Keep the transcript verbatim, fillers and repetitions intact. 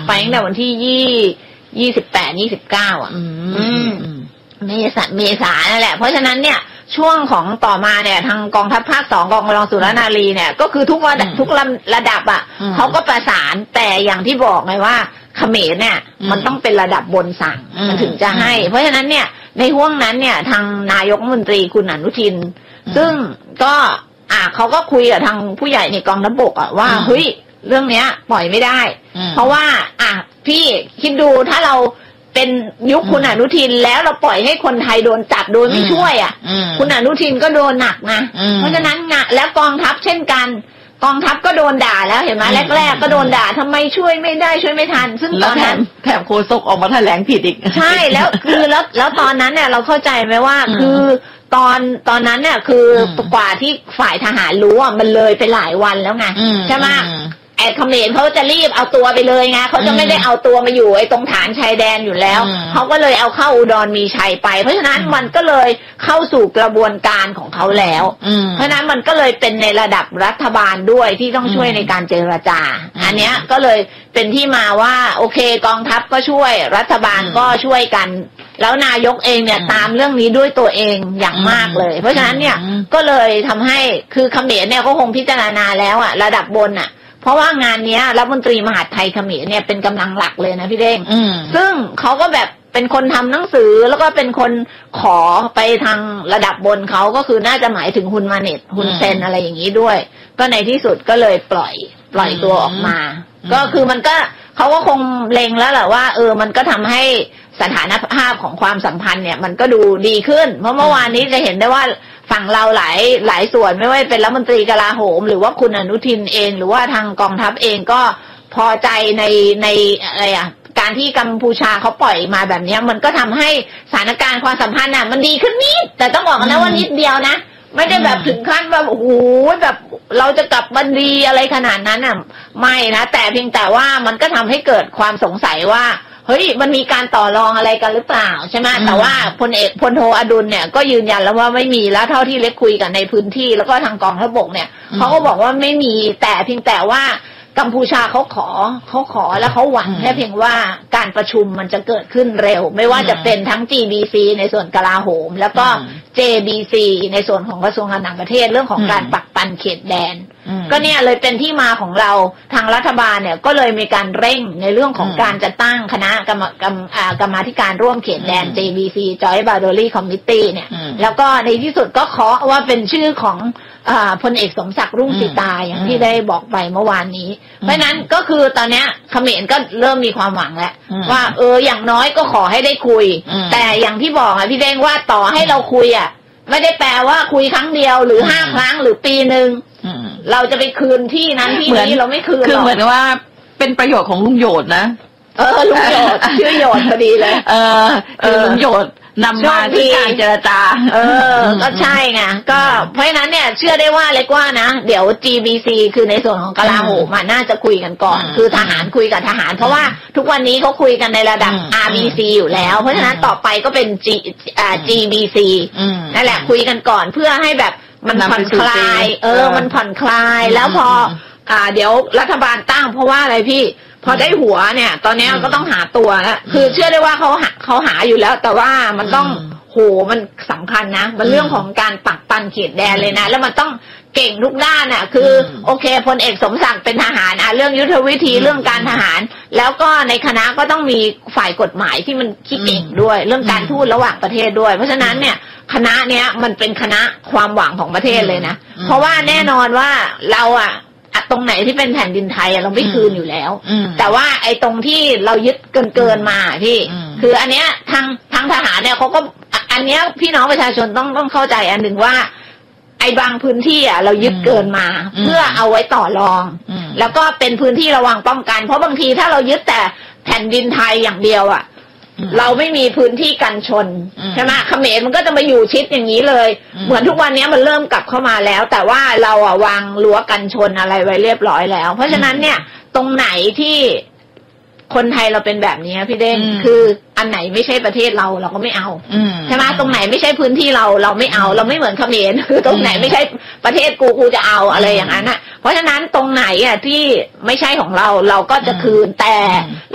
ไปตั้งแต่วันที่ยี่ยี่สิบแปดยี่สิบเก้าอ่ะเมษาเมษานั่นแหละเพราะฉะนั้นเนี่ยช่วงของต่อมาเนี่ยทางกองทัพภาคสองกองกำลังสุรนารีเนี่ยก็คือทุกระดับทุกระดับอ่ะเขาก็ประสานแต่อย่างที่บอกไงว่าเขมรเนี่ยมันต้องเป็นระดับบนสั่งมันถึงจะให้เพราะฉะนั้นเนี่ยในห่วงนั้นเนี่ยทางนายกรัฐมนตรีคุณอนุทินซึ่งก็อ่ะเขาก็คุยกับทางผู้ใหญ่ในกองทัพบกอ่ะว่าเฮ้ยเรื่องเนี้ยปล่อยไม่ได้เพราะว่าอ่ะพี่คิดดูถ้าเราเป็นยุคคุณอนุทินแล้วเราปล่อยให้คนไทยโดนจับโดยไม่ช่วยอ่ะคุณอนุทินก็โดนหนักนะเพราะฉะนั้นงะแล้วกองทัพเช่นกันกองทัพก็โดนด่าแล้วเห็นไหมแรกๆก็โดนด่าทำไมช่วยไม่ได้ช่วยไม่ทันซึ่งตอนนั้นแถมโฆษกออกมาแถลงผิดอีกใช่แล้วคือแล้วแล้วตอนนั้นเนี่ยเราเข้าใจไหมว่าคือตอนตอนนั้นเนี่ยคือกว่าที่ฝ่ายทหารรู้อ่ะมันเลยไปหลายวันแล้วไงใช่ไหมไอ้เขมรเขาจะรีบเอาตัวไปเลยไงเขาจะไม่ได้เอาตัวมาอยู่ไอ้ตรงฐานชายแดนอยู่แล้วเขาก็เลยเอาเข้าอุดรมีชัยไปเพราะฉะนั้นมันก็เลยเข้าสู่กระบวนการของเขาแล้วเพราะฉะนั้นมันก็เลยเป็นในระดับรัฐบาลด้วยที่ต้องช่วยในการเจรจาอันเนี้ยก็เลยเป็นที่มาว่าโอเคกองทัพก็ช่วยรัฐบาลก็ช่วยกันแล้วนายกเองเนี่ยตามเรื่องนี้ด้วยตัวเองอย่างมากเลยเพราะฉะนั้นเนี่ยก็เลยทำให้คือเขมรเนี่ยก็คงพิจารณาแล้วอะระดับบนอะเพราะว่างานนี้รัฐมนตรีมหาดไทยเขมรเนี่ยเป็นกำลังหลักเลยนะพี่เด้งซึ่งเขาก็แบบเป็นคนทำหนังสือแล้วก็เป็นคนขอไปทางระดับบนเขาก็คือน่าจะหมายถึงฮุนมาเน็ตฮุนเซนอะไรอย่างนี้ด้วยก็ในที่สุดก็เลยปล่อยปล่อยตัวออกมาก็คือมันก็เขาก็คงเล็งแล้วแหละว่าเออมันก็ทำให้สถานภาพของความสัมพันธ์เนี่ยมันก็ดูดีขึ้นเพราะเมื่อวานนี้จะเห็นได้ว่าฝั่งเราหลายหลายส่วนไม่ว่าเป็นรัฐมนตรีกลาโหมหรือว่าคุณอนุทินเองหรือว่าทางกองทัพเองก็พอใจในในอะไรอ่ะการที่กัมพูชาเขาปล่อยมาแบบนี้มันก็ทำให้สถานการณ์ความสัมพันธ์น่ะมันดีขึ้นนิดแต่ต้องบอกนะว่านิดเดียวนะไม่ได้แบบถึงขั้นแบบโอ้โหแบบเราจะกลับมาดีอะไรขนาดนั้นอ่ะไม่นะแต่เพียงแต่ว่ามันก็ทำให้เกิดความสงสัยว่าเฮ้ยมันมีการต่อรองอะไรกันหรือเปล่าใช่ไหมแต่ว่าพลเอกพลโทอดุลเนี่ยก็ยืนยันแล้วว่าไม่มีแล้วเท่าที่เล็กคุยกันในพื้นที่แล้วก็ทางกองทัพบกเนี่ยเขาก็บอกว่าไม่มีแต่เพียงแต่ว่ากัมพูชาเขาขอเขาขอแล้วเขาหวังแค่เพียงว่าการประชุมมันจะเกิดขึ้นเร็วไม่ว่าจะเป็นทั้ง จี บี ซี ในส่วนกลาโหมแล้วก็ เจ บี ซี ในส่วนของกระทรวงการต่างประเทศเรื่องของการปักปันเขตแดนก็เนี่ยเลยเป็นที่มาของเราทางรัฐบาลเนี่ยก็เลยมีการเร่งในเรื่องของการจะตั้งคณะกรรมกรรมกรรมาธิการร่วมเขตแดน เจ บี ซี Joint Boundary Committee เนี่ยแล้วก็ในที่สุดก็ขอว่าเป็นชื่อของพลเอกสมศักดิ์รุ่งสีตาอย่างที่ได้บอกไปเมื่อวานนี้เพราะนั้นก็คือตอนเนี้ยเขมรก็เริ่มมีความหวังแล้วว่าเอออย่างน้อยก็ขอให้ได้คุยแต่อย่างที่บอกอ่ะพี่เด้งว่าต่อให้เราคุยอ่ะไม่ได้แปลว่าคุยครั้งเดียวหรือห้าครั้งหรือปีหนึ่งเราจะไปคืนที่นั้นที่นี้เราไม่คืนหรอกคือเหมือนว่าเป็นประโยชน์ของลุงโยชน์นะเออลุงโยชน์ชื่อโยชน์พอดีเลยเออคือลุงโยชน์นำมาที่การเจรจาเออก็ใช่ไงก็เพราะฉะนั้นเนี่ยเชื่อได้ว่าเล็กว่านะเดี๋ยว จี บี ซี คือในส่วนของกลาโหมน่าจะคุยกันก่อนคือทหารคุยกับทหารเพราะว่าทุกวันนี้เขาคุยกันในระดับ อาร์ บี ซี อยู่แล้วเพราะฉะนั้นต่อไปก็เป็น G อ่า จี บี ซี นั่นแหละคุยกันก่อนเพื่อให้แบบมันผ่อนคลายเออมันผ่อนคลายแล้วพออ่าเดี๋ยวรัฐบาลตั้งเพราะว่าอะไรพี่พอได้หัวเนี่ยตอนนี้ก็ต้องหาตัวแล้วคือเชื่อได้ว่าเขาหาเขาหาอยู่แล้วแต่ว่ามันต้องโหมันสำคัญนะมันเรื่องของการปักปันเขตแดนเลยนะแล้วมันต้องเก่งทุกด้านอ่ะคือโอเคพลเอกสมศักดิ์เป็นทหารอ่ะเรื่องยุทธวิธีเรื่องการทหารแล้วก็ในคณะก็ต้องมีฝ่ายกฎหมายที่มันคิดเก่งด้วยเรื่องการทูตระหว่างประเทศด้วยเพราะฉะนั้นเนี่ยคณะเนี้ยมันเป็นคณะความหวังของประเทศเลยนะเพราะว่าแน่นอนว่าเราอ่ะตรงไหนที่เป็นแผ่นดินไทยเราไม่คืนอยู่แล้วแต่ว่าไอ้ตรงที่เรายึดเกินเกินมาพี่คืออันเนี้ยทางทางทหารเนี่ยเขาก็อันเนี้ยพี่น้องประชาชนต้องต้องเข้าใจอันหนึ่งว่าไอ้บางพื้นที่อ่ะเรายึดเกินมาเพื่อเอาไว้ต่อรองแล้วก็เป็นพื้นที่ระวังป้องกันเพราะบางทีถ้าเรายึดแต่แผ่นดินไทยอย่างเดียวอ่ะเราไม่มีพื้นที่กันชนใช่ไหมเขมรมันก็จะมาอยู่ชิดอย่างนี้เลยเหมือนทุกวันนี้มันเริ่มกลับเข้ามาแล้วแต่ว่าเราอ่ะวางรั้วกันชนอะไรไว้เรียบร้อยแล้วเพราะฉะนั้นเนี่ยตรงไหนที่คนไทยเราเป็นแบบนี้พี่เด้งคืออันไหนไม่ใช่ประเทศเราเราก็ไม่เอาใช่ไหมตรงไหนไม่ใช่พื้นที่เราเราไม่เอาเราไม่เหมือนเขมรคือตรงไหนไม่ใช่ประเทศกูกูจะเอาอะไรอย่างนั้นอ่ะเพราะฉะนั้นตรงไหนอ่ะที่ไม่ใช่ของเราเราก็จะคืนแต่